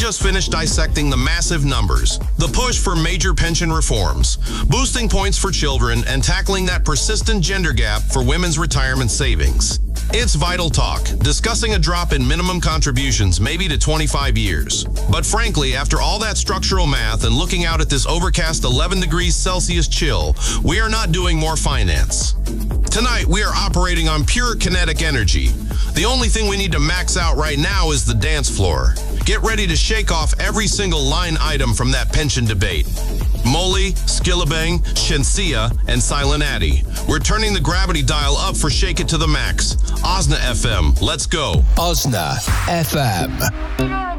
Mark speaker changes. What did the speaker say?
Speaker 1: just finished dissecting the massive numbers, the push for major pension reforms, boosting points for children, and tackling that persistent gender gap for women's retirement savings. It's Vital Talk, discussing a drop in minimum contributions maybe to 25 years. But frankly, after all that structural math and looking out at this overcast 11 degrees Celsius chill, we are not doing more finance. Tonight, we are operating on pure kinetic energy. The only thing we need to max out right now is the dance floor. Get ready to shake off every single line item from that pension debate. Moli, Skillabang, Shensia, and Silent Addy. We're turning the gravity dial up for Shake It to the Max. Osna FM, let's go.
Speaker 2: Osna FM.